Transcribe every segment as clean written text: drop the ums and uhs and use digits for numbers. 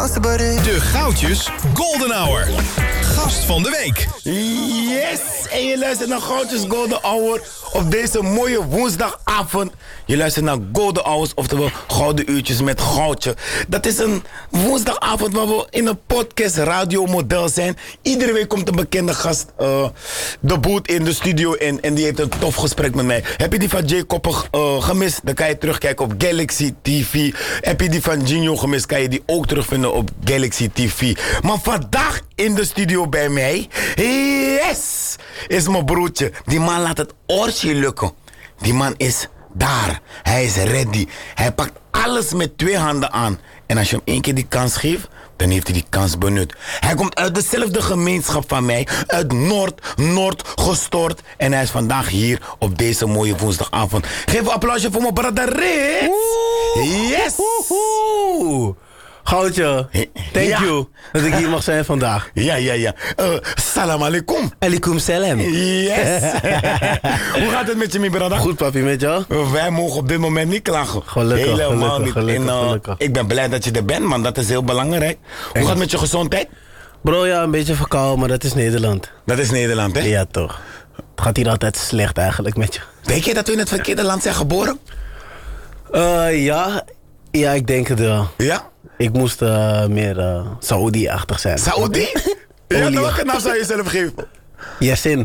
De Goudjes Golden Hour. Gast van de week. Yes! En je luistert naar Goudjes Golden Hour op deze mooie woensdagavond. Je luistert naar Golden Hours, oftewel Gouden Uurtjes met Goudje. Dat is een woensdagavond waar we in een podcast radiomodel zijn. Iedere week komt een bekende gast de boot in de studio en die heeft een tof gesprek met mij. Heb je die van Jay Koppig gemist? Dan kan je terugkijken op Galaxy TV. Heb je die van Gino gemist? Kan je die ook terugvinden op Galaxy TV. Maar vandaag in de studio bij mij, yes, is mijn broertje. Die man laat het oortje lukken. Die man is daar. Hij is ready. Hij pakt alles met 2 handen aan. En als je hem 1 keer die kans geeft, dan heeft hij die kans benut. Hij komt uit dezelfde gemeenschap van mij. Uit Noord gestort. En hij is vandaag hier op deze mooie woensdagavond. Geef een applausje voor mijn brother Rits. Yes. Goudje, thank you dat ik hier mag zijn vandaag. Ja. Salam alaikum. Alaikum salam. Yes. Hoe gaat het met je, mijn brother? Goed, papi, met jou? Wij mogen op dit moment niet klagen. Gelukkig, helemaal niet. Gelukkig. Ik ben blij dat je er bent, man. Dat is heel belangrijk. Hoe gaat het met je gezondheid? Bro, ja, een beetje verkouden, maar dat is Nederland. Dat is Nederland, hè? Ja, toch. Het gaat hier altijd slecht eigenlijk met je. Denk je dat we in het verkeerde land zijn geboren? Ja, ik denk het wel. Ja? Ik moest meer Saoedi-achtig zijn. Saoedi? Ja, welke naam zou je jezelf geven? Yasin.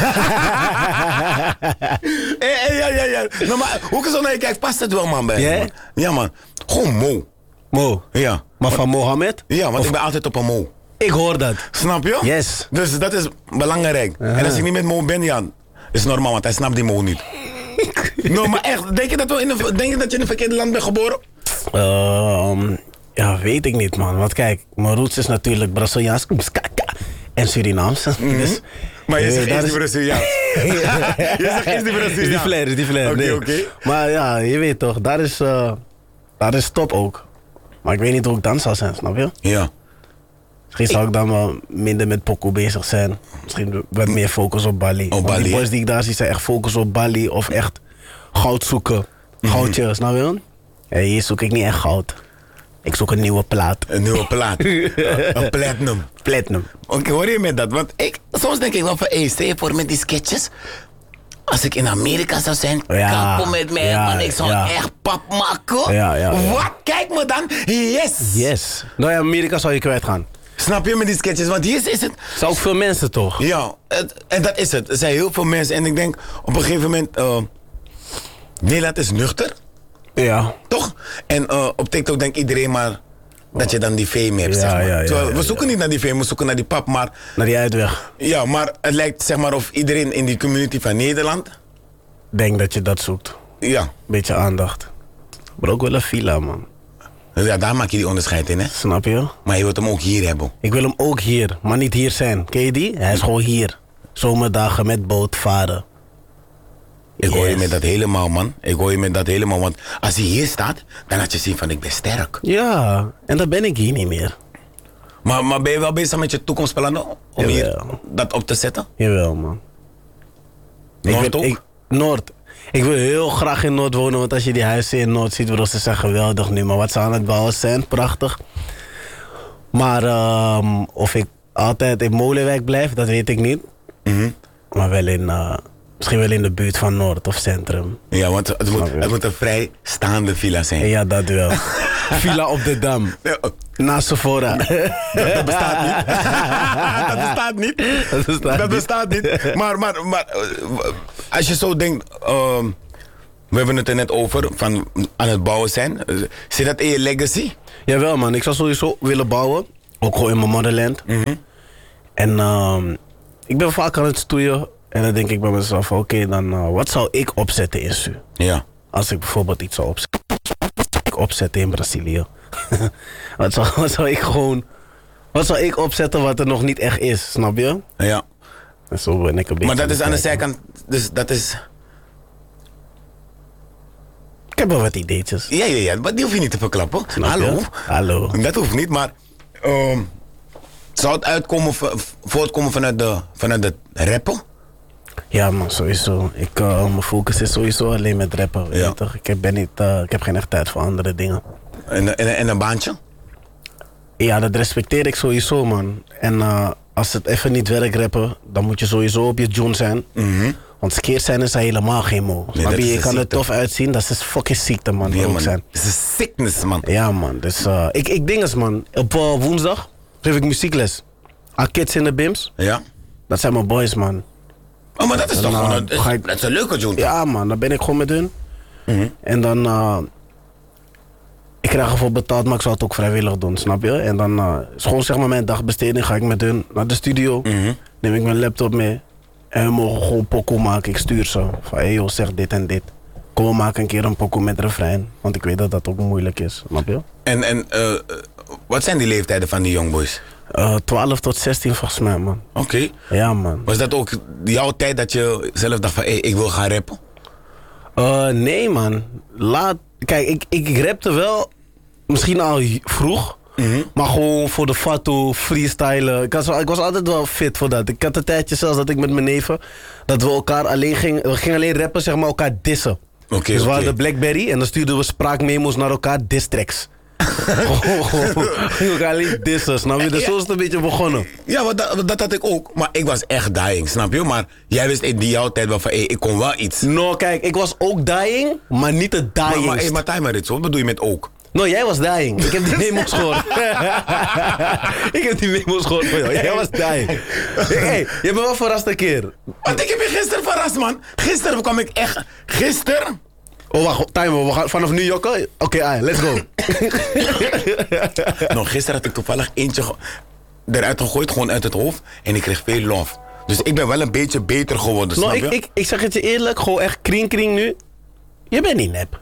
Ja. Nou, maar hoe ik zo naar je kijkt, past het wel, man, bij Ja? man. Ja, man. Gewoon Mo. Mo. Ja. Maar van Mohammed? Ja, want ik ben altijd op een Mo. Ik hoor dat. Snap je? Yes. Dus dat is belangrijk. En als ik niet met Mo ben, ja, is normaal, want hij snapt die Mo niet. No, maar echt, denk je dat je in een verkeerde land bent geboren? Ja, weet ik niet, man. Want kijk, mijn roots is natuurlijk Braziliaans en Surinaamse. Dus, maar je zegt eerst die Braziliaans. Je zegt eerst die Braziliaans. Is die flair. Oké. Maar ja, je weet toch, daar is top ook. Maar ik weet niet hoe ik dan zou zijn, snap je? Ja. Misschien zou ik dan wel minder met pokoe bezig zijn. Misschien wat meer focus op Bali. Op Bali, die boys die ik daar zie zijn echt focus op Bali of echt goud zoeken. Goudje, snap je? Ja, hier zoek ik niet echt goud. Ik zoek een nieuwe plaat. Een nieuwe plaat. Een platinum. Platinum. Oké, hoor je met dat? Want soms denk ik wel van, stel je voor met die sketches. Als ik in Amerika zou zijn, kappen met mij, man. Ik zou echt pap maken. Ja. Wat? Kijk me dan. Yes. Nou ja, Amerika zou je kwijt gaan. Snap je met die sketches? Want hier is het... Zijn ook veel mensen toch? Ja, en dat is het. Er zijn heel veel mensen. En ik denk, op een gegeven moment... Nederland is nuchter. Ja. Toch? En op TikTok denkt iedereen maar dat je dan die fame hebt, zeg maar. Terwijl we zoeken niet naar die fame, we zoeken naar die pap, maar... Naar die uitweg. Ja, maar het lijkt zeg maar of iedereen in die community van Nederland... Denk dat je dat zoekt. Ja. Beetje aandacht. Maar ook wel een villa, man. Ja, daar maak je die onderscheid in, hè? Snap je? Maar je wilt hem ook hier hebben. Ik wil hem ook hier, maar niet hier zijn. Ken je die? Hij is gewoon hier. Zomerdagen met boot varen. Ik hoor je met dat helemaal, man. Ik hoor je met dat helemaal, want als hij hier staat, dan laat je zien van ik ben sterk. Ja, en dan ben ik hier niet meer. Maar ben je wel bezig met je toekomstplannen om hier dat op te zetten? Jawel, man. Noord ook? Noord. Ik wil heel graag in Noord wonen, want als je die huizen in Noord ziet, bro, ze zijn geweldig nu. Maar wat ze aan het bouwen zijn, prachtig. Maar of ik altijd in Molenwijk blijf, dat weet ik niet. Maar wel misschien wel in de buurt van Noord of Centrum. Ja, want het moet een vrij staande villa zijn. Ja, dat wel. Villa op de Dam. Naast Sephora. Dat bestaat niet. Dat bestaat niet. Maar als je zo denkt... we hebben het er net over, van aan het bouwen zijn. Zit dat in je legacy? Jawel, man. Ik zou sowieso willen bouwen. Ook gewoon in mijn motherland. En ik ben vaak aan het stoeien. En dan denk ik bij mezelf, oké, dan wat zou ik opzetten in Su? Ja. Als ik bijvoorbeeld iets zou opzetten in Brazilië. wat zou ik opzetten wat er nog niet echt is, snap je? Ja. En zo ben ik een beetje... Maar dat is aan de zijkant, dus dat is... Ik heb wel wat ideetjes. Ja, maar die hoef je niet te verklappen. Hallo. Dat hoeft niet, maar... zou het voortkomen vanuit de rappen? Ja, man, sowieso. Mijn focus is sowieso alleen met rappen. Ja. Toch? Ik heb geen echt tijd voor andere dingen. En een baantje? Ja, dat respecteer ik sowieso, man. En als het even niet werkt rappen, dan moet je sowieso op je June zijn. Want skeer zijn is helemaal geen mo. Nee, Maar dat is je een kan er ziekte. tof uitzien, dat is fucking ziekte, man. Ja, ook man. zijn. Het is een sickness, man. Ja, man. Dus ik ding eens, man. Op woensdag geef ik muziekles. Kids in de Bims. Ja? Dat zijn mijn boys, man. Oh, maar dat is toch Dan, gewoon ga ik- dat is een leuke joint. Ja, man. Dan ben ik gewoon met hun. En dan... ik krijg ervoor betaald, maar ik zou het ook vrijwillig doen, snap je? En dan is gewoon zeg maar mijn dagbesteding. Ga ik met hun naar de studio. Neem ik mijn laptop mee. En we mogen gewoon pokoe maken. Ik stuur ze. Van, hey joh, zeg dit en dit. Kom, we maken een keer een pokoe met refrein. Want ik weet dat dat ook moeilijk is, snap je? En wat zijn die leeftijden van die youngboys? 12 tot 16 volgens mij, man. Oké. Ja, man. Was dat ook jouw tijd dat je zelf dacht van, ik wil gaan rappen? Nee, man. Kijk, ik rapte wel misschien al vroeg. Maar gewoon voor de fatu, freestylen. Ik was altijd wel fit voor dat. Ik had een tijdje zelfs dat ik met mijn neven... dat we elkaar alleen gingen... We gingen alleen rappen, zeg maar, elkaar dissen. Oké, Dus we oké. hadden Blackberry en dan stuurden we spraakmemo's naar elkaar, distracks. Gingen elkaar alleen dissen, snap je? Dus zo is het een beetje begonnen. Ja, want dat had ik ook. Maar ik was echt dying, snap je? Maar jij wist in jouw tijd wel van, ik kon wel iets. No, kijk, ik was ook dying, maar niet de dyingst. Maar time maar dit, wat bedoel je met ook? No, jij was dying. Ik heb die memo's gehoord. Ik heb die memo's gehoord van jou. Jij was dying. Hey, je hebt me wel verrast een keer. Want ik heb je gisteren verrast, man. Gisteren kwam ik echt... Gisteren? Oh, wacht. Timer. We gaan vanaf nu jokken. Oké, let's go. Nog gisteren had ik toevallig eentje eruit gegooid, gewoon uit het hoofd. En ik kreeg veel love. Dus ik ben wel een beetje beter geworden, No, snap je? ik zeg het je eerlijk. Gewoon echt kring nu. Je bent niet nep.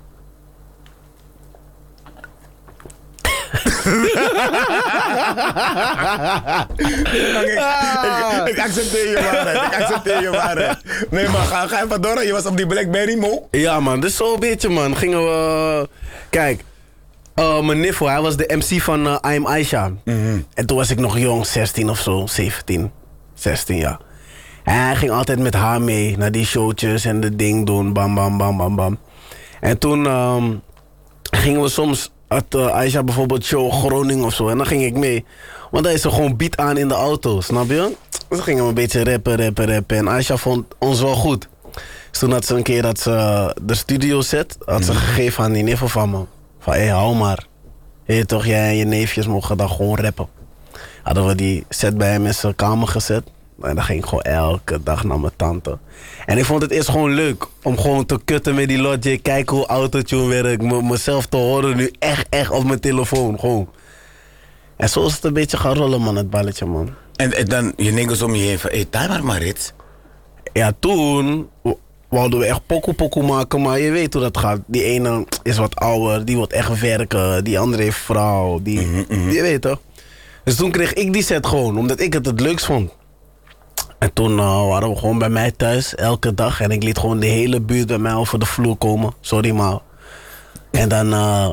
Ik accepteer je waarheid. Nee, maar ga even door. Je was op die Blackberry, Mo. Ja, man. Dus zo'n beetje, man. Gingen we... Kijk. Mijn niffel, hij was de MC van I'm Aisha. En toen was ik nog jong, 16 of zo. 17. 16, ja. En hij ging altijd met haar mee naar die showtjes en de ding doen. Bam, bam, bam, bam, bam. En toen gingen we soms... Had Aisha bijvoorbeeld show Groningen of zo. En dan ging ik mee. Want dan is er gewoon beat aan in de auto, snap je? Dus gingen we een beetje rappen. En Aisha vond ons wel goed. Dus toen had ze een keer dat ze de studio set... had ze gegeven aan die niffel van me. Van, hé, hou maar. Hé, toch, jij en je neefjes mogen dan gewoon rappen. Hadden we die set bij hem in zijn kamer gezet. En dan ging ik gewoon elke dag naar mijn tante. En ik vond het eerst gewoon leuk. Om gewoon te kutten met die Logic. Kijken hoe autotune werkt. Mezelf te horen nu echt op mijn telefoon. Gewoon. En zo is het een beetje gaan rollen, man, het balletje, man. En dan je niggas om je heen van, time maar Rits. Ja, toen wouden we echt pokoe maken. Maar je weet hoe dat gaat. Die ene is wat ouder. Die wil echt werken. Die andere heeft vrouw. Je weet toch. Dus toen kreeg ik die set gewoon. Omdat ik het leukst vond. En toen waren we gewoon bij mij thuis, elke dag. En ik liet gewoon de hele buurt bij mij over de vloer komen. Sorry, maar. En dan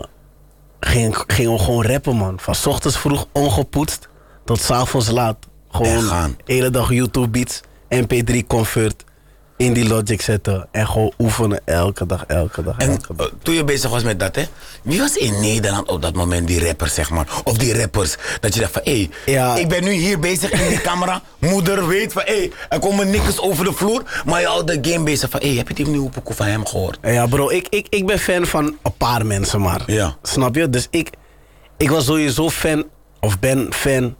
gingen we gewoon rappen, man. Van 's ochtends vroeg ongepoetst tot 's avonds laat. Gewoon de hele dag YouTube beats, MP3 convert, in die Logic zetten. En gewoon oefenen elke dag. En toen je bezig was met dat, hè? Wie was in Nederland op dat moment die rapper, zeg maar? Of die rappers, dat je dacht van, ik ben nu hier bezig in die camera. Moeder weet van, er komen niks over de vloer. Maar je houdt de game bezig van, heb je die nieuwe pokoe van hem gehoord? Ja, bro, ik ben fan van een paar mensen, maar. Ja. Snap je? Dus ik was sowieso fan, of ben fan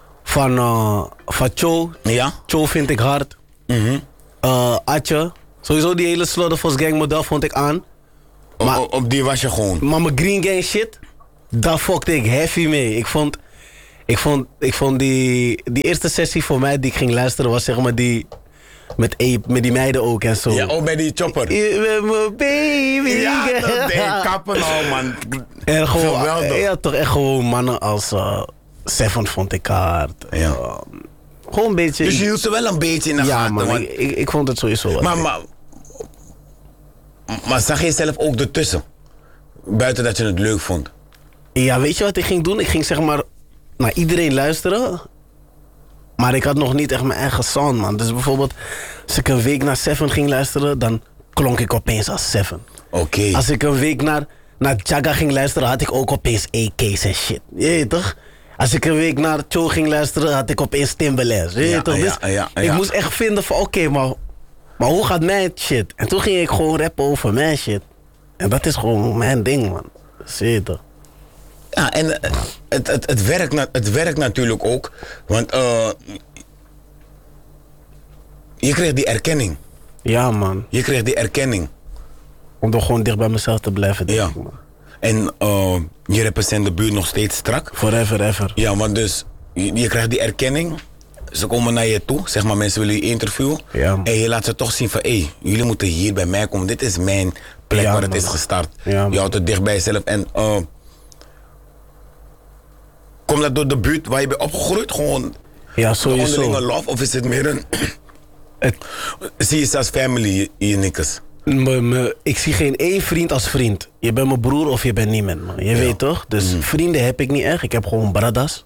van Cho. Ja? Cho vind ik hard. Atje. Sowieso die hele Slaughterhouse Gang model vond ik aan. Maar, op die was je gewoon. Maar mijn Green Gang shit, daar fokte ik heavy mee. Ik vond die eerste sessie voor mij die ik ging luisteren was zeg maar die met die meiden ook en zo. Ja, bij die chopper. Je bent mijn baby. Ja, dat deed kappen al, man. En gewoon, geweldig. ja, toch echt gewoon mannen als Seven vond ik hard. Ja. Gewoon een beetje. Dus je hield ze wel een beetje in de gaten. Man, Want... ik vond het sowieso wel. Maar zag je jezelf ook ertussen? Buiten dat je het leuk vond? Ja, weet je wat ik ging doen? Ik ging zeg maar naar iedereen luisteren. Maar ik had nog niet echt mijn eigen sound, man. Dus bijvoorbeeld, als ik een week naar Seven ging luisteren, dan klonk ik opeens als Seven. Oké. Als ik een week naar Jaga ging luisteren, had ik ook opeens AK's en shit. Je weet toch? Als ik een week naar Cho ging luisteren, had ik opeens Timbaland. Weet je toch? Dus ik moest echt vinden van oké, maar hoe gaat mijn shit? En toen ging ik gewoon rappen over mijn shit. En dat is gewoon mijn ding, man. Zie je toch? Ja, en het werkt natuurlijk ook. Want je kreeg die erkenning. Ja, man. Je kreeg die erkenning. Om toch gewoon dicht bij mezelf te blijven, denk ik, man. En je represent de buurt nog steeds strak. Forever, ever. Ja, want dus je krijgt die erkenning. Ze komen naar je toe, zeg maar, mensen willen je interviewen. Ja, man. En je laat ze toch zien van, jullie moeten hier bij mij komen. Dit is mijn plek waar het is gestart. Ja, je houdt het dicht bij jezelf. En komt dat door de buurt waar je bent opgegroeid? Gewoon ja, sowieso. onderlinge love? Of is het meer een... Zie je ze als family, je nikkers? Ik zie geen één vriend als vriend. Je bent mijn broer of je bent niemand, man. Je weet toch? Dus vrienden heb ik niet echt. Ik heb gewoon bradas.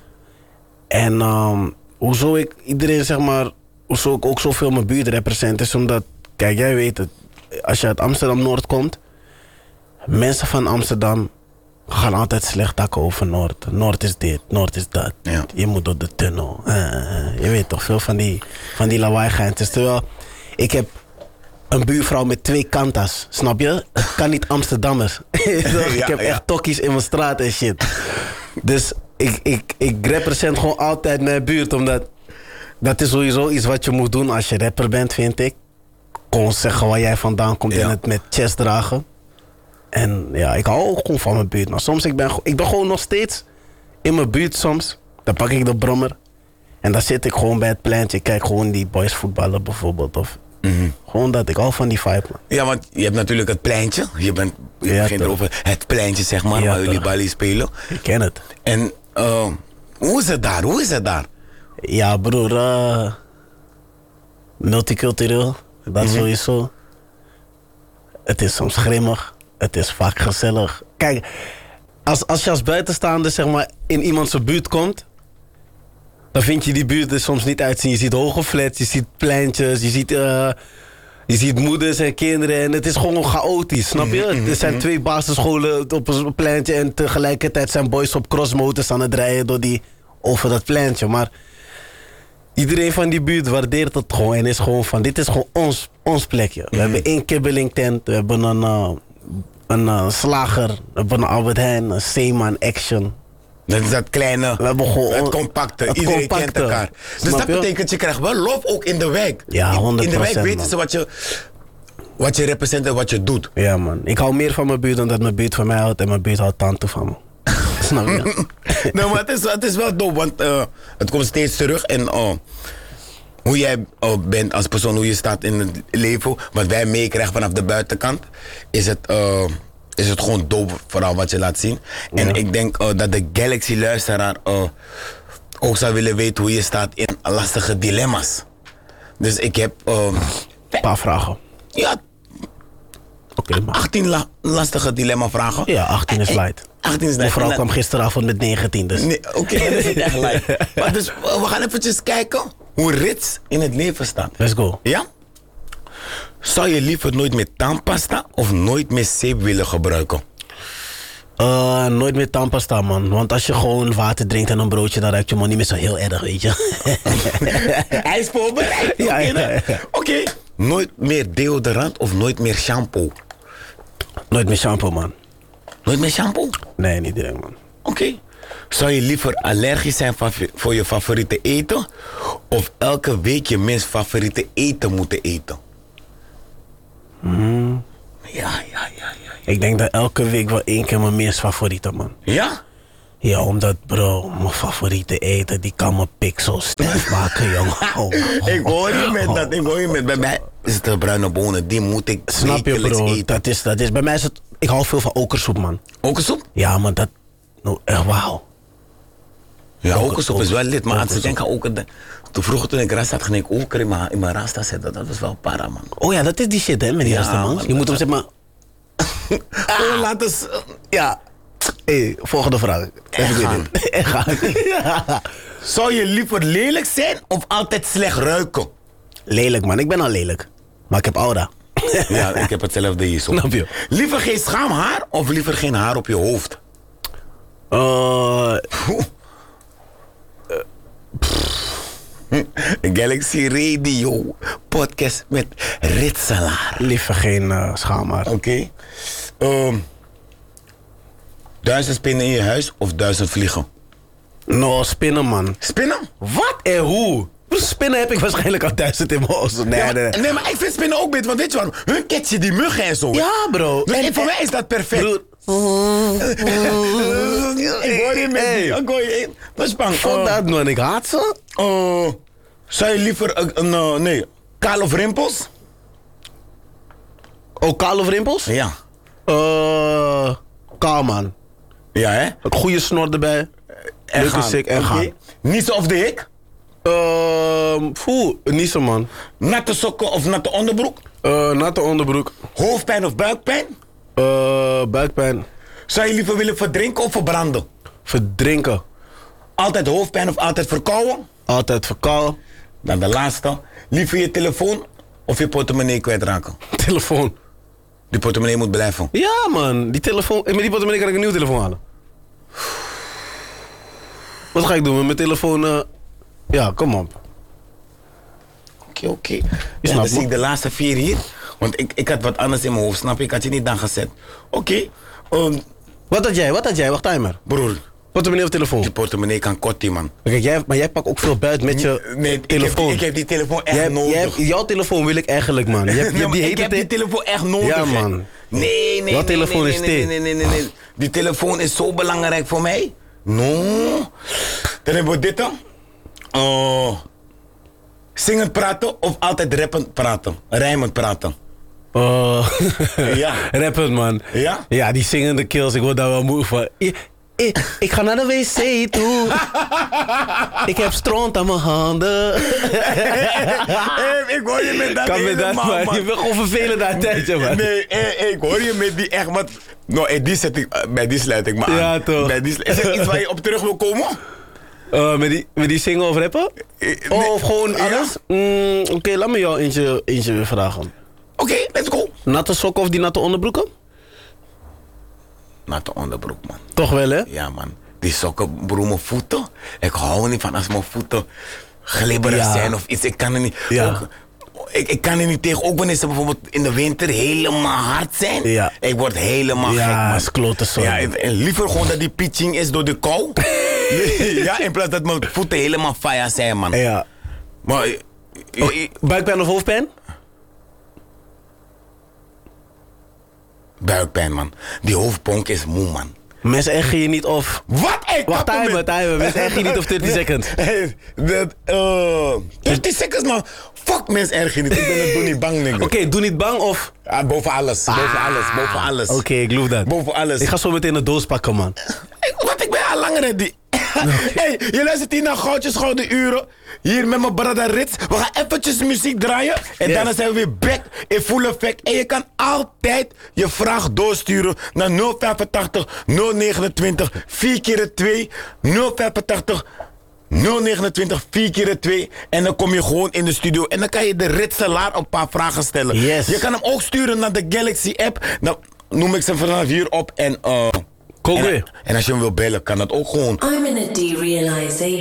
En hoezo ik iedereen, zeg maar... Hoezo ik ook zoveel mijn buurt represent, is omdat... Kijk, jij weet het. Als je uit Amsterdam-Noord komt... Mensen van Amsterdam gaan altijd slecht takken over Noord. Noord is dit, Noord is dat. Ja. Je moet door de tunnel. Je weet toch, veel van die lawaaigeintjes. Terwijl, ik heb een buurvrouw met 2 kantas, snap je? Het kan niet Amsterdammers. Ik heb echt tokkies in mijn straat en shit. Dus ik represent gewoon altijd mijn buurt, omdat... Dat is sowieso iets wat je moet doen als je rapper bent, vind ik. Gewoon zeggen waar jij vandaan komt en het met chest dragen. En ja, ik hou ook gewoon van mijn buurt. Maar soms, ik ben gewoon nog steeds in mijn buurt soms. Dan pak ik de brommer. En dan zit ik gewoon bij het pleintje. Ik kijk gewoon die boys voetballen bijvoorbeeld. Of gewoon dat. Ik hou van die vibe, man. Ja, want je hebt natuurlijk het pleintje. Je begint erover het pleintje, zeg maar, waar jullie balie spelen. Ik ken het. En hoe is het daar? Hoe is het daar? Ja, broer. Multicultureel. Dat sowieso. Het is soms grimmig. Het is vaak gezellig. Kijk, als je als buitenstaander, zeg maar, in iemands buurt komt, dan vind je die buurt er soms niet uitzien. Je ziet hoge flats, je ziet pleintjes, je ziet moeders en kinderen en het is gewoon chaotisch, snap je? Er zijn 2 basisscholen op een pleintje en tegelijkertijd zijn boys op crossmotors aan het rijden over dat pleintje. Maar iedereen van die buurt waardeert het gewoon en is gewoon van, dit is gewoon ons plekje. We hebben 1 kibbelingtent, we hebben een slager, we hebben een Albert Heijn, een Seaman, Action. Dat is dat kleine, we hebben gewoon het compacte, iedereen kent elkaar. Dus dat betekent, je krijgt wel lof ook in de wijk. Ja, 100%. In de wijk weten ze wat je representeert en wat je doet. Ja, man. Ik hou meer van mijn buurt dan dat mijn buurt van mij houdt en mijn buurt houdt tante van me. Snap je? Nee, maar het is wel dope, want het komt steeds terug. En hoe jij bent als persoon, hoe je staat in het leven, wat wij meekrijgen vanaf de buitenkant, is het gewoon dope, vooral wat je laat zien. Ja. En ik denk dat de Galaxy-luisteraar ook zou willen weten hoe je staat in lastige dilemma's. Dus ik heb... een paar vragen. Ja. Oké, maar 18 lastige dilemma-vragen. Ja, 18 is light. 18 is light. Mijn vrouw kwam gisteravond met 19, dus... Nee, oké, dat is niet echt light. Maar dus, we gaan eventjes kijken hoe Rits in het leven staat. Let's go. Ja? Zou je liever nooit meer tandpasta of nooit meer zeep willen gebruiken? Nooit meer tandpasta, man. Want als je gewoon water drinkt en een broodje, dan ruikt je man niet meer zo heel erg, weet je. Hij is voorbereid. Ja. Oké. Nooit meer deodorant of nooit meer shampoo? Nooit meer shampoo, man. Nooit meer shampoo? Nee, niet direct, man. Oké. Zou je liever allergisch zijn voor je favoriete eten? Of elke week je minst favoriete eten moeten eten? Ja. Ik denk dat elke week wel 1 keer mijn meest favoriete, man. Ja? Ja, omdat, bro, mijn favoriete eten, die kan mijn pik zo stijf maken, jongen. Ik hoor je met dat. Bij mij is het de bruine bonen, die moet ik snap je, bro, eten. Dat is, bij mij is het, ik hou veel van okersoep, man. Okersoep? Ja, man, dat, echt wauw. Ja, okersoep is wel lid, maar als ik denk aan oker... Vroeger toen ik rasta had, ging ik oker in mijn rasta zetten. Dat was wel para, man. Oh ja, dat is die shit, hè, met die rasta, man. Je moet hem, zeg maar... Laat eens... Ja. Hey, volgende vraag. Even gaan. Zou je liever lelijk zijn of altijd slecht ruiken? Lelijk, man. Ik ben al lelijk. Maar ik heb aura. Ja, ik heb hetzelfde hier zo. Snap je? Liever geen schaamhaar of liever geen haar op je hoofd? Galaxy Radio podcast met Ritselaar. Liever geen schaamhaar. Oké. 1000 spinnen in je huis of 1000 vliegen? No, spinnen, man. Spinnen? Wat en hoe? Spinnen heb ik waarschijnlijk al 1000 in mijn hoofd. Nee, maar ik vind spinnen ook beter, want weet je waarom? Hun catchen die muggen en zo. Ja, bro. Dus voor mij is dat perfect. Broer, Ik hoor je met die. Ik hoor je. Wat is bang? fuck dat, man. Ik haat ze. Zou je liever nee, kaal of rimpels? Oh, kaal of rimpels? Ja. Kaal, man. Ja, hè? Een goede snor erbij. Leuke sik en gaan. Niezen of de hik? Niet zo, man. Natte sokken of natte onderbroek? Natte onderbroek. Hoofdpijn of buikpijn? Buikpijn. Zou je liever willen verdrinken of verbranden? Verdrinken. Altijd hoofdpijn of altijd verkouden? Altijd verkouden. Dan de laatste. Liever je telefoon of je portemonnee kwijtraken? Telefoon. Die portemonnee moet blijven. Ja, man. Die telefoon. Met die portemonnee kan ik een nieuwe telefoon halen. Wat ga ik doen met mijn telefoon? Ja, kom op. Oké. Je Ja, snapt dan zie me. ik de laatste 4 hier. Want ik had wat anders in mijn hoofd, snap je? Ik had je niet dan gezet. Oké. Wat had jij? Wacht, timer. Broer, Portemonnee of telefoon? die portemonnee kan kortie, man. Kijk, maar jij pakt ook veel buiten met je Nee, telefoon. ik heb die telefoon echt nodig. Jouw telefoon wil ik eigenlijk, man. Je hebt Nee, maar die ik heb die telefoon echt nodig. Ja, hè. man. Nee. Wat telefoon is dit? Nee. Die telefoon is zo belangrijk voor mij. No. Dan hebben we dit dan. Zingend praten of altijd rappend praten? Rijmend praten. Ja. Rappend, man. Ja? Ja, die zingende kills, ik word daar wel moe van. Ik ga naar de wc toe. Ik heb stront aan mijn handen. Ik hoor je met dat Kan met dat, helemaal, man. Je bent gewoon vervelend na een tijdje, man. Nee, ik hoor je met die echt wat... Nou, bij die sluit ik me aan. Ja, toch. Is er iets waar je op terug wil komen? Met die zingen of rappen? Nee. Of gewoon Ja. alles? Oké, laat me jou eentje weer vragen. Oké, let's go. Natte sokken of die natte onderbroeken? Natte onderbroek, man. Toch wel, hè? Ja, man. Die sokken, broer, mijn voeten. Ik hou er niet van als mijn voeten glibberig Ja. zijn of iets. Ik kan er niet... Ja. Ook, ik kan er niet tegen. Ook wanneer ze bijvoorbeeld in de winter helemaal hard zijn. Ja. Ik word helemaal gek, Ja, man. is klote zo. Ja, en liever gewoon dat die pitching is door de kou. Ja, in plaats dat mijn voeten helemaal fire zijn, man. Ja. Maar... Buikpijn of hoofdpijn? Buikpijn, man. Die hoofdponk is moe, man. Mensen eggen je niet of... Wat? Wacht, timer. Mensen eggen je niet of 30 seconds. 30 seconds, man. Fuck, mensen erg niet. Ik ben een doe niet bang, nigga. Oké, doe niet bang of... Boven alles. Boven alles. Oké, ik geloof dat. Boven alles. Ik ga zo meteen een doos pakken, man. Ik ben al langer ready. Hey, je luistert hier naar Goudjes Gouden Uren. Hier met mijn brother Rits. We gaan eventjes muziek draaien. En Yes. daarna zijn we weer back in full effect. En je kan altijd je vraag doorsturen naar 085 029 4x2 085 029 4x2. En dan kom je gewoon in de studio. En dan kan je de Ritselaar een paar vragen stellen. Yes. Je kan hem ook sturen naar de Galaxy app. Dan noem ik ze vanaf hier op. En, Kom weer. en als je hem wil bellen, kan dat ook gewoon. I'm in a derealization.